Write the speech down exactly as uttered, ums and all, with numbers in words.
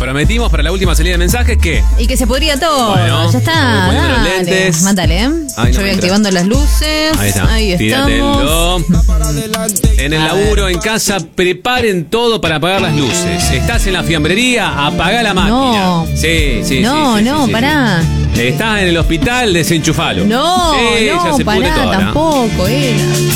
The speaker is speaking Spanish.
Prometimos para la última salida de mensajes que... Y que se podría todo. Bueno, ya está. voy poniendo los Dale. lentes. Mándale, ¿eh? Ay, no Yo me voy entra. activando las luces. Ahí está. Ahí Tíratelo. estamos. En el A laburo, en casa, preparen todo para apagar las luces. Estás en la fiambrería, apagá la máquina. No. Sí, sí, No, sí, sí, no, sí, sí. pará. Estás en el hospital, desenchufalo. No, Sí, ya no, se pudre pará, toda, ¿no? tampoco era.